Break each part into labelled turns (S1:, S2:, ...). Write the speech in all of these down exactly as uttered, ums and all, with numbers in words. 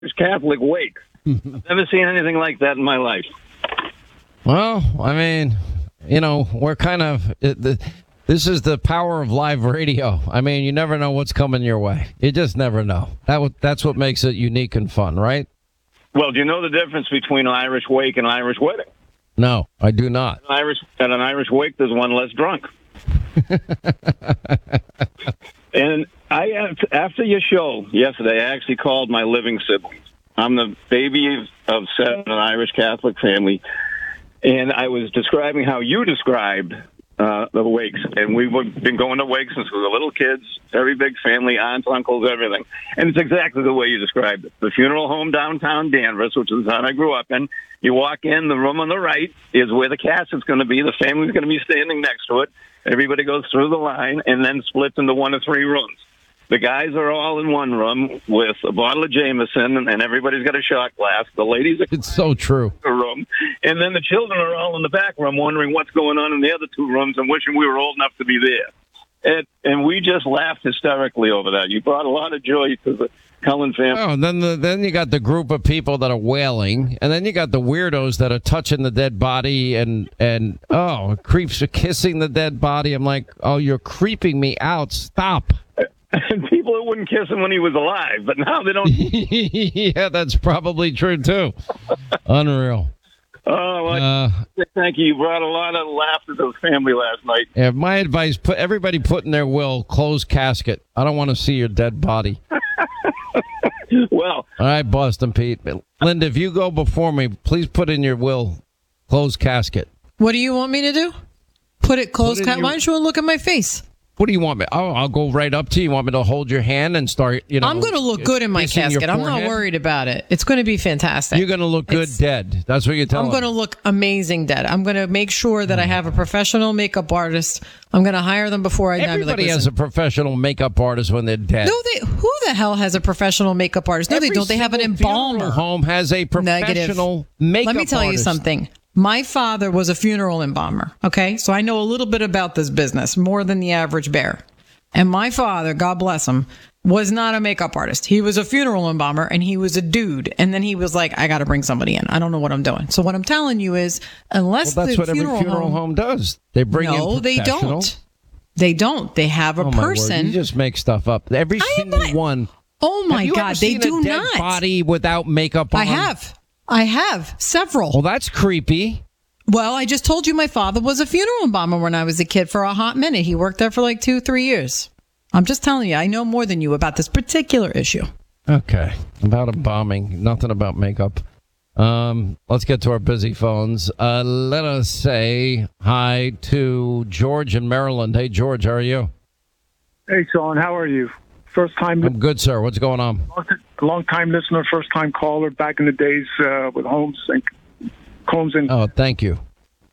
S1: Catholic wake. I've never seen anything like that in my life.
S2: Well, I mean, you know, we're kind of, it, the, this is the power of live radio. I mean, you never know what's coming your way. You just never know. That w- That's what makes it unique and fun, right?
S1: Well, do you know the difference between an Irish wake and an Irish wedding?
S2: No, I do not.
S1: An Irish, at an Irish wake, there's one less drunk. And I, after your show yesterday, I actually called my living siblings. I'm the baby of seven, an Irish Catholic family, and I was describing how you described uh, the wakes. And we've been going to wakes since we were little kids, very big family, aunts, uncles, everything. And it's exactly the way you described it. The funeral home downtown Danvers, which is the town I grew up in, you walk in, the room on the right is where the casket's going to be. The family's going to be standing next to it. Everybody goes through the line and then splits into one of three rooms. The guys are all in one room with a bottle of Jameson, and everybody's got a shot glass. The ladies are
S2: It's so true.
S1: in the room, and then the children are all in the back room wondering what's going on in the other two rooms and wishing we were old enough to be there. And, and we just laughed hysterically over that. You brought a lot of joy to the Cullen family.
S2: Oh, and then the, then you got the group of people that are wailing, and then you got the weirdos that are touching the dead body and and oh, creeps are kissing the dead body. I'm like, oh, you're creeping me out. Stop.
S1: And people who wouldn't kiss him when he was alive, but now they don't.
S2: Yeah, that's probably true too. Unreal.
S1: Oh, well,
S2: Uh,
S1: thank you. You brought a lot of laughter to the family last night.
S2: yeah, my advice: put everybody put in their will, closed casket. I don't want to see your dead body.
S1: Well,
S2: All right, Boston Pete. Linda, if you go before me, please put in your will, closed casket.
S3: What do you want me to do? Put it closed.
S2: Put it in
S3: Ca-
S2: your-
S3: Why don't you look at my face?
S2: What do you want me? Oh, I'll go right up to you. You want me to hold your hand and start, you know?
S3: I'm going to look good in my
S2: kissing your
S3: casket. I'm not
S2: forehead?
S3: worried about it. It's going to be fantastic.
S2: You're going to look good
S3: It's-
S2: dead. That's what you're telling
S3: I'm going to
S2: me.
S3: look amazing dead. I'm going to make sure that I have a professional makeup artist. I'm going to hire them before I die.
S2: Everybody
S3: like,
S2: has a professional makeup artist when they're dead.
S3: No, they. Who the hell has a professional makeup artist? No,
S2: Every
S3: they don't. They have an
S2: single funeral
S3: embalmer.
S2: home has a professional makeup
S3: Let me tell you
S2: artist.
S3: something. My father was a funeral embalmer. Okay, so I know a little bit about this business, more than the average bear. And my father, God bless him, was not a makeup artist. He was a funeral embalmer, and he was a dude. And then he was like, I got to bring somebody in. I don't know what I'm doing. So what I'm telling you is, unless
S2: Well, that's
S3: the
S2: what every
S3: funeral,
S2: funeral home,
S3: home
S2: does. They bring
S3: no,
S2: in
S3: they
S2: professional.
S3: don't. They don't. They have a
S2: Oh, my word.
S3: person.
S2: You just make stuff up. Every
S3: I am
S2: single
S3: not-
S2: one.
S3: Oh my
S2: Have you
S3: God,
S2: ever
S3: they
S2: seen
S3: do
S2: a dead
S3: not.
S2: body without makeup on?
S3: I have. I have several.
S2: Well, that's creepy.
S3: Well, I just told you my father was a funeral embalmer when I was a kid for a hot minute. He worked there for like two, three years. I'm just telling you, I know more than you about this particular issue.
S2: Okay. About a bombing. Nothing about makeup. Um, let's get to our busy phones. Uh, let us say hi to George in Maryland. Hey, George, how are you?
S4: Hey, Sean, how are you? First time,
S2: I'm good, sir. What's going on?
S4: long time listener, first time caller. Back in the days uh, with Holmes and Combs and.
S2: Oh, thank you.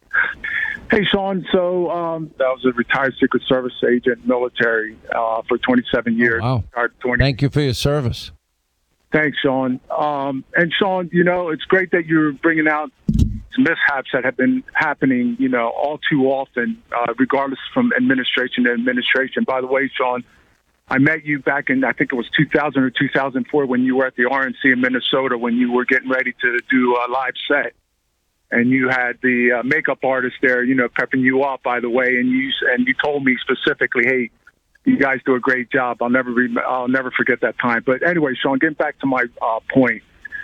S4: Hey, Sean. So um, I was a retired Secret Service agent, military, uh, for twenty-seven years.
S2: Oh, wow.
S4: Retired twenty
S2: Thank you for your service.
S4: Thanks, Sean. Um, and Sean, you know, it's great that you're bringing out mishaps that have been happening, you know, all too often, uh, regardless from administration to administration. By the way, Sean, I met you back in, I think it was two thousand or two thousand four when you were at the R N C in Minnesota when you were getting ready to do a live set. And you had the uh, makeup artist there, you know, prepping you up, by the way. And you and you told me specifically, hey, you guys do a great job. I'll never re- I'll never forget that time. But anyway, Sean, getting back to my uh, point.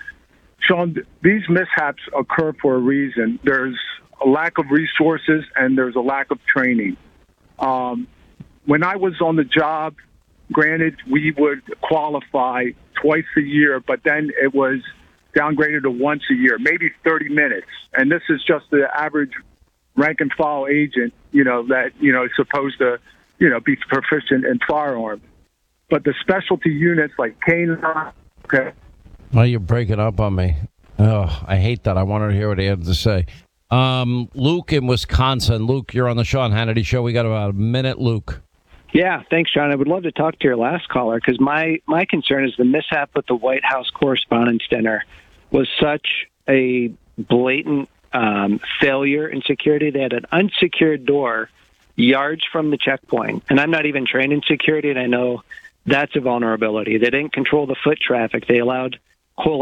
S4: Sean, these mishaps occur for a reason. There's a lack of resources and there's a lack of training. Um, when I was on the job, granted, we would qualify twice a year, but then it was downgraded to once a year, maybe thirty minutes. And this is just the average rank and file agent, you know, that, you know, is supposed to, you know, be proficient in firearms. But the specialty units like K nine, okay.
S2: Well, you're breaking up on me. Oh, I hate that. I wanted to hear what he had to say. Um, Luke in Wisconsin. Luke, you're on the Sean Hannity Show. We got about a minute, Luke.
S5: Yeah, thanks, John. I would love to talk to your last caller because my, my concern is the mishap with the White House Correspondents' Dinner was such a blatant um, failure in security. They had an unsecured door yards from the checkpoint. And I'm not even trained in security, and I know that's a vulnerability. They didn't control the foot traffic. They allowed whole